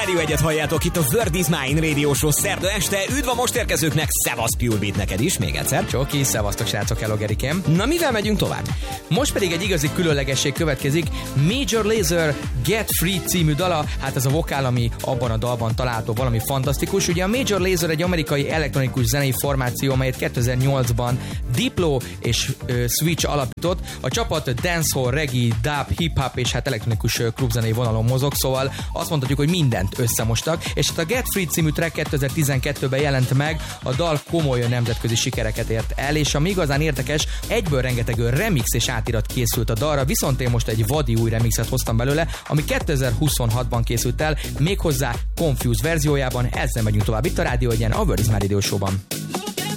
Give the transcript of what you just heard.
Rádió Egyet halljátok itt a Word is Mine Radio Show szerda este. Üdv a most érkezőknek, szevasz Pure Beat neked is, még egyszer. Csoki, szevasztok srácok, hello Gerikém. Na mivel megyünk tovább? Most pedig egy igazi különlegesség következik. Major Lazer Get Free című dala, hát ez a vokál, ami abban a dalban található, valami fantasztikus. Ugye a Major Lazer egy amerikai elektronikus zenei formáció, amelyet 2008-ban Diplo és Switch alapított. A csapat dancehall, reggae, dub, hip-hop és hát elektronikus klubzenei vonalon mozog, szóval azt mondhatjuk, hogy mindent összemostak, és hát a Get Free című track 2012-ben jelent meg, a dal komoly nemzetközi sikereket ért el, és ami igazán érdekes, egyből rengeteg remix és átirat készült a dalra, viszont én most egy vadi új remixet hoztam belőle, ami 2026-ban készült el, méghozzá Confused verziójában. Ezzel megyünk tovább itt a Rádió Egyen, a Word is Mine Radio Show-ban.